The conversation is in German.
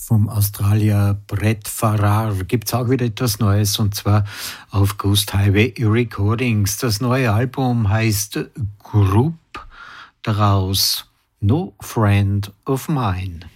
Vom Australier Brett Farrar gibt es auch wieder etwas Neues, und zwar auf Ghost Highway Recordings. Das neue Album heißt Group, daraus No Friend of Mine.